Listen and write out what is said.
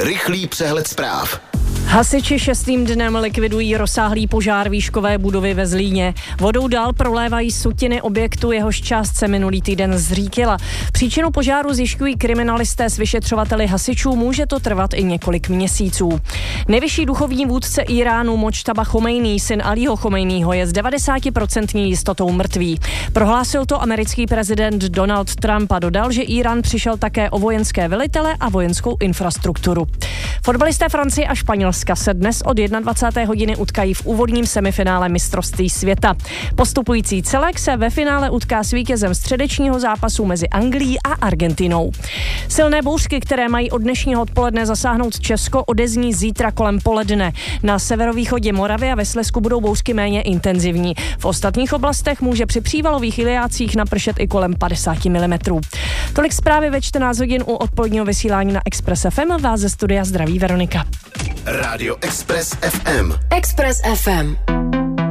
Rychlý přehled zpráv. Hasiči 6. dnem likvidují rozsáhlý požár výškové budovy ve Zlíně. Vodou dál prolévají sutiny objektu, jehož část se minulý týden zřítila. Příčinu požáru zjišťují kriminalisté s vyšetřovateli hasičů, může to trvat i několik měsíců. Nejvyšší duchovní vůdce Iránu Mojtaba Chomejní, syn Alího Chomejního, je s 90% jistotou mrtvý. Prohlásil to americký prezident Donald Trump a dodal, že Irán přišel také o vojenské velitele a vojenskou infrastrukturu. Fotbalisté Francie a Španělska se dnes od 21. hodiny utkají v úvodním semifinále mistrovství světa. Postupující celek se ve finále utká s vítězem středečního zápasu mezi Anglií a Argentinou. Silné bouřky, které mají od dnešního odpoledne zasáhnout Česko, odezní zítra kolem poledne. Na severovýchodě Moravy a ve Slezsku budou bouřky méně intenzivní. V ostatních oblastech může při přívalových iliácích napršet i kolem 50 mm. Tolik zprávy ve 14 hodin u odpoledního vysílání na Express FM. Vás ze studia zdraví Veronika. Rádio Express FM. Express FM.